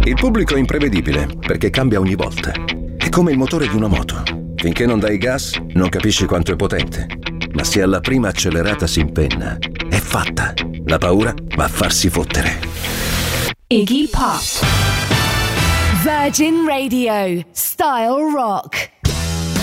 Il pubblico è imprevedibile perché cambia ogni volta. È come il motore di una moto. Finché non dai gas, non capisci quanto è potente. Ma se alla prima accelerata si impenna, è fatta. La paura va a farsi fottere. Iggy Pop. Virgin Radio. Style Rock.